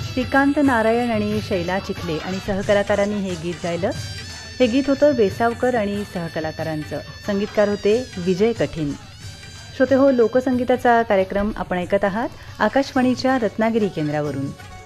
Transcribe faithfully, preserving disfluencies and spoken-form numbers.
श्रीकांत नारायण आणि शैला चिखले आणि सहकलाकारांनी हे गीत गायलं. हे गीत होतं वेसावकर आणि सहकलाकारांचं. संगीतकार होते विजय कठीण. श्रोते हो, लोकसंगीताचा कार्यक्रम आपण ऐकत आहात आकाशवाणीच्या रत्नागिरी केंद्रावरून.